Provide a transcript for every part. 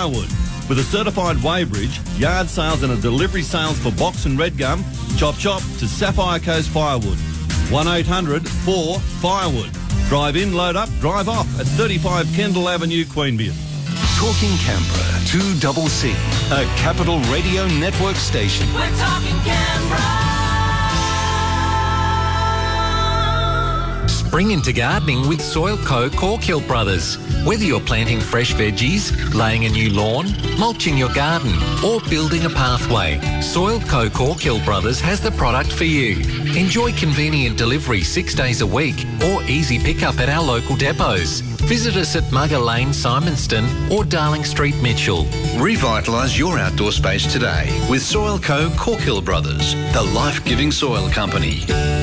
Firewood. With a certified weighbridge, yard sales and a delivery sales for box and red gum, chop to Sapphire Coast Firewood. 1-800-4-FIREWOOD. Drive in, load up, drive off at 35 Kendall Avenue, Queanbeyan. Talking Canberra, 2CC, a Capital Radio Network station. We're talking Canberra. Spring into gardening with Soilco Corkhill Brothers. Whether you're planting fresh veggies, laying a new lawn, mulching your garden or building a pathway, Soilco Corkhill Brothers has the product for you. Enjoy convenient delivery 6 days a week or easy pickup at our local depots. Visit us at Mugger Lane, Simonston or Darling Street, Mitchell. Revitalise your outdoor space today with Soilco Corkhill Brothers, the life-giving soil company.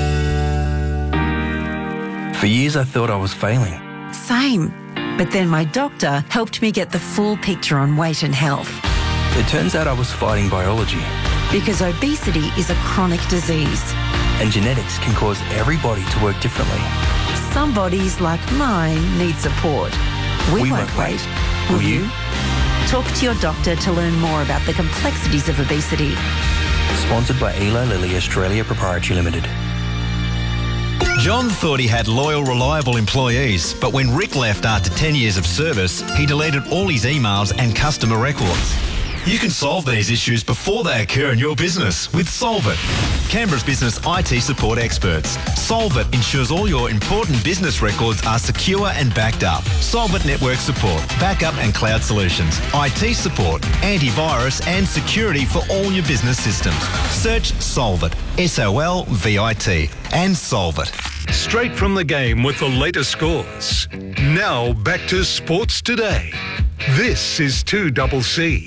For years I thought I was failing. Same. But then my doctor helped me get the full picture on weight and health. It turns out I was fighting biology. Because obesity is a chronic disease. And genetics can cause every body to work differently. Some bodies, like mine, need support. We won't wait. Will you? Talk to your doctor to learn more about the complexities of obesity. Sponsored by Eli Lilly Australia Proprietary Limited. John thought he had loyal, reliable employees, but when Rick left after 10 years of service, he deleted all his emails and customer records. You can solve these issues before they occur in your business with Solvit, Canberra's business IT support experts. Solvit ensures all your important business records are secure and backed up. Solvit network support, backup and cloud solutions, IT support, antivirus and security for all your business systems. Search Solvit, SOLVIT, and Solvit. Straight from the game with the latest scores. Now back to Sports Today. This is 2CC.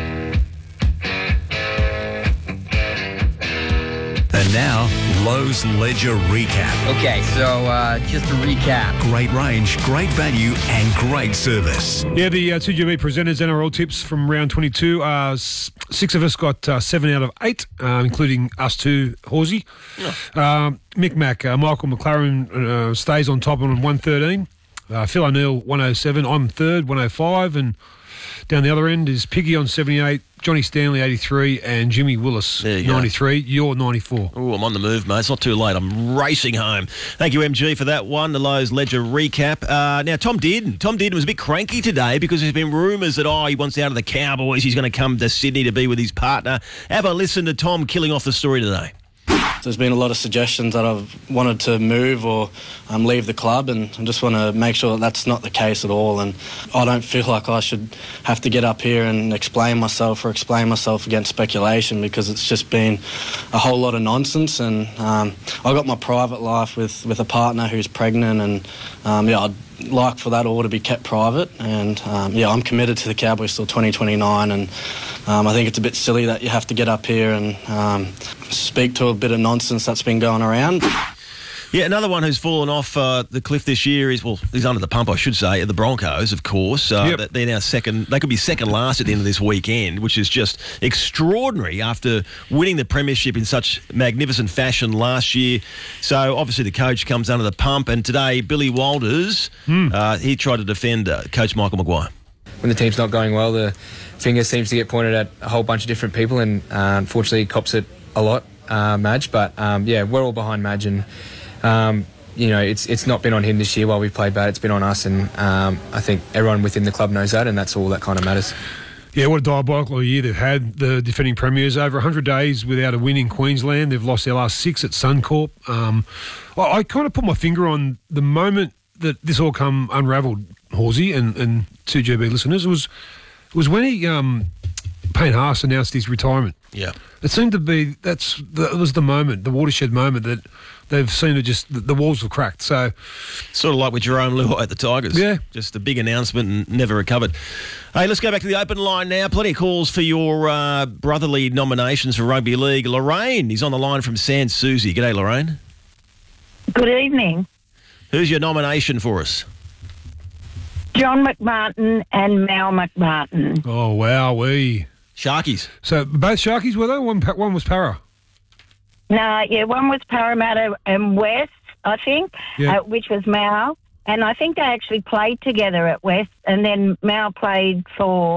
And now, Lowe's Ledger Recap. Okay, so just to recap. Great range, great value and great service. Yeah, the 2GB presenters NRL tips from round 22. 6 of us got 7 out of 8, including us two, Horsey. Mick Mac, Michael McLaren stays on top on 113. Phil O'Neill, 107. I'm third, 105. And down the other end is Piggy on 78, Johnny Stanley, 83, and Jimmy Willis, 93. You're 94. Oh, I'm on the move, mate. It's not too late. I'm racing home. Thank you, MG, for that one, the Lowe's Ledger recap. Now, Tom Dearden was a bit cranky today because there's been rumours that, he wants out of the Cowboys. He's going to come to Sydney to be with his partner. Have a listen to Tom killing off the story today. There's been a lot of suggestions that I've wanted to move or leave the club, and I just want to make sure that that's not the case at all. And I don't feel like I should have to get up here and explain myself against speculation, because it's just been a whole lot of nonsense. And I've got my private life with a partner who's pregnant, and I'd like for that all to be kept private. And I'm committed to the Cowboys till 2029, and I think it's a bit silly that you have to get up here and speak to a bit of nonsense that's been going around. Yeah, another one who's fallen off the cliff this year is, he's under the pump, I should say, the Broncos, of course. They're now second. They could be second last at the end of this weekend, which is just extraordinary after winning the premiership in such magnificent fashion last year. So, obviously, the coach comes under the pump, and today, Billy Walters, he tried to defend Coach Michael Maguire. When the team's not going well, the finger seems to get pointed at a whole bunch of different people, and unfortunately, he cops it a lot, Madge. But, we're all behind Madge, and it's not been on him this year while we've played bad. It's been on us, and I think everyone within the club knows that, and that's all that kind of matters. Yeah, what a diabolical year they've had, the defending premiers. Over 100 days without a win in Queensland. They've lost their last 6 at Suncorp. I kind of put my finger on the moment that this all come unravelled, Horsey and 2GB listeners. It was when Payne Haas announced his retirement. Yeah. It seemed to be, it was the moment, the watershed moment that they've seen the walls have cracked. So, sort of like with Jerome Luai at the Tigers. Yeah. Just a big announcement and never recovered. Hey, let's go back to the open line now. Plenty of calls for your brotherly nominations for rugby league. Lorraine is on the line from Sans Souci. G'day, Lorraine. Good evening. Who's your nomination for us? John McMartin and Mal McMartin. Oh, wowee. Sharkies. So both Sharkies were they? One was Para. No, one was Parramatta and West, I think, which was Mal. And I think they actually played together at West, and then Mal played for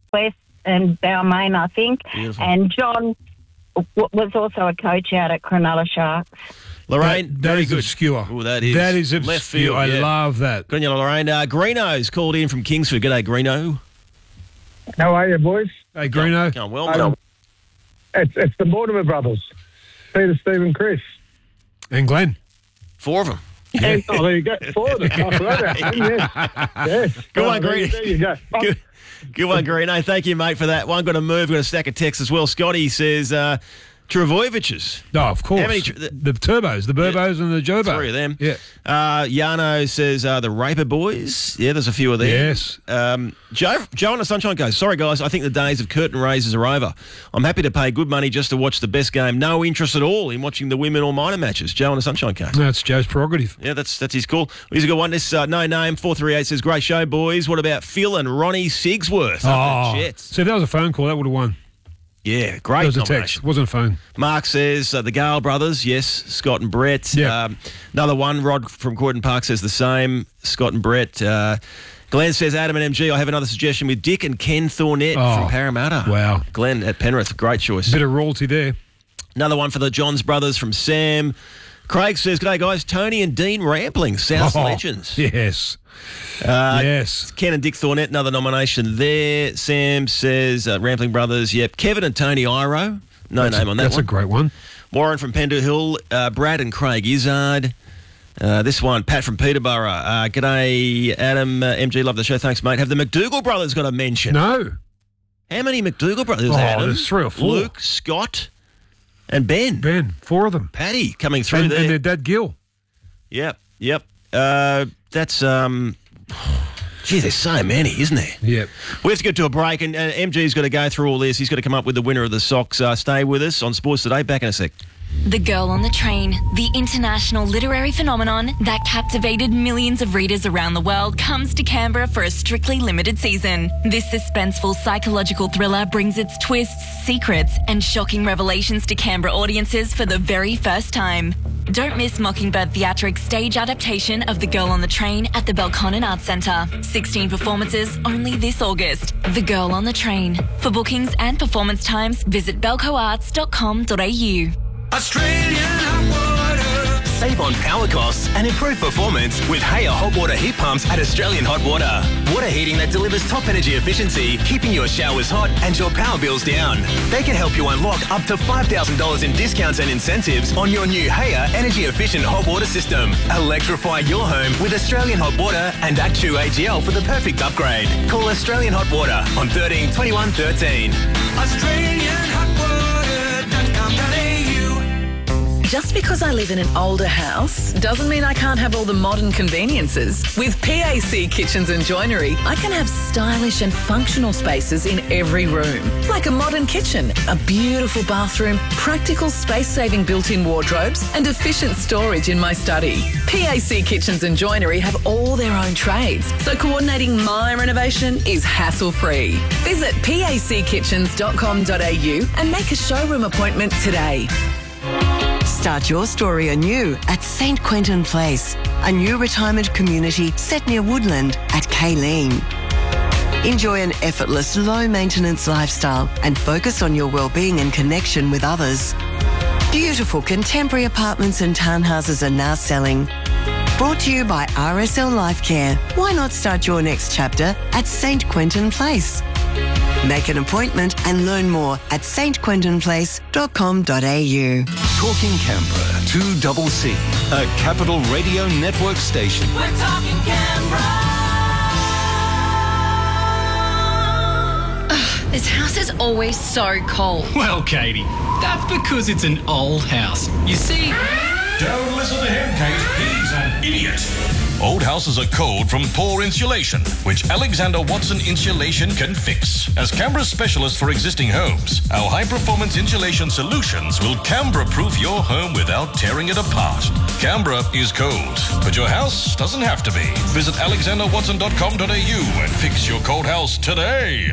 West and Balmain, I think. Beautiful. And John was also a coach out at Cronulla Sharks. Lorraine, that very is good. obscure. Oh, that is. That is obscure. Left field, I yeah. love that. Good on you, Lorraine. Greeno's called in from Kingsford. G'day, Greeno. How are you, boys? Hey, Greeno. Going well, mate. It's the Mortimer brothers, Peter, Steve and Chris. And Glenn. 4 of them. And, oh, there you go. 4 of them. I forgot about them, yes. Good one, Green. There you go. Good one, Greeno. Thank you, mate, for that. One got to move. Got a stack of texts as well. Scotty says Travojević's. Oh, of course. How many the Turbos, the Burbos and the Jobo. 3 of them. Yeah. Yano says the Raper Boys. Yeah, there's a few of them. Yes. Joe on the Sunshine goes, sorry, guys, I think the days of curtain raisers are over. I'm happy to pay good money just to watch the best game. No interest at all in watching the women or minor matches. Joe on the Sunshine case. That's Joe's prerogative. Yeah, that's his call. He's a good one. This no name 438 says, great show, boys. What about Phil and Ronnie Sigsworth? Oh, Jets. so if that was a phone call, that would have won. Yeah, great. It was a nomination. text, wasn't a phone. Mark says the Gale brothers, yes, Scott and Brett. Yeah. Another one, Rod from Croydon Park says the same, Scott and Brett. Glenn says, Adam and MG, I have another suggestion with Dick and Ken Thornett from Parramatta. Wow. Glenn at Penrith, great choice. Bit of royalty there. Another one for the Johns brothers from Sam. Craig says, g'day guys, Tony and Dean Rampling, South legends. Yes. Yes. Ken and Dick Thornett, another nomination there. Sam says, Rampling brothers, yep. Kevin and Tony Iro, no name on that one. That's a great one. Warren from Pender Hill, Brad and Craig Izzard. This one, Pat from Peterborough. G'day, Adam, MG, love the show. Thanks, mate. Have the McDougall brothers got a mention? No. How many McDougall brothers, Oh, Adam? there's 3 or 4. Luke, Scott, and Ben. 4 of them. Paddy coming through and there. And their dad, Gil. Yep. That's, gee, there's so many, isn't there? Yep. We have to get to a break, and MG's got to go through all this. He's got to come up with the winner of the socks. Stay with us on Sports Today. Back in a sec. The Girl on the Train, the international literary phenomenon that captivated millions of readers around the world, comes to Canberra for a strictly limited season. This suspenseful psychological thriller brings its twists, secrets, and shocking revelations to Canberra audiences for the very first time. Don't miss Mockingbird Theatrics' stage adaptation of The Girl on the Train at the Belconnen Arts Centre. 16 performances only this August. The Girl on the Train. For bookings and performance times, visit belcoarts.com.au. Australian hot water. Save on power costs and improve performance with Haya hot water heat pumps at Australian Hot Water. Water heating that delivers top energy efficiency, keeping your showers hot and your power bills down. They can help you unlock up to $5,000 in discounts and incentives on your new Haya energy efficient hot water system. Electrify your home with Australian Hot Water and Actu AGL for the perfect upgrade. Call Australian Hot Water on 13 21 13. AustralianHotWater.com.au. Just because I live in an older house doesn't mean I can't have all the modern conveniences. With PAC Kitchens and Joinery, I can have stylish and functional spaces in every room. Like a modern kitchen, a beautiful bathroom, practical space-saving built-in wardrobes, and efficient storage in my study. PAC Kitchens and Joinery have all their own trades, so coordinating my renovation is hassle-free. Visit packitchens.com.au and make a showroom appointment today. Start your story anew at St Quentin Place, a new retirement community set near Woodland at Kayleen. Enjoy an effortless, low-maintenance lifestyle and focus on your well-being and connection with others. Beautiful contemporary apartments and townhouses are now selling. Brought to you by RSL Life Care. Why not start your next chapter at St Quentin Place? Make an appointment and learn more at stquentinplace.com.au. Talking Canberra, 2CC, a Capital Radio Network station. We're talking Canberra. This house is always so cold. Well, Katie, that's because it's an old house. You see... Don't listen to him, Kate. He's an idiot. Old houses are cold from poor insulation, which Alexander Watson Insulation can fix. As Canberra's specialist for existing homes, our high-performance insulation solutions will Canberra-proof your home without tearing it apart. Canberra is cold, but your house doesn't have to be. Visit alexanderwatson.com.au and fix your cold house today.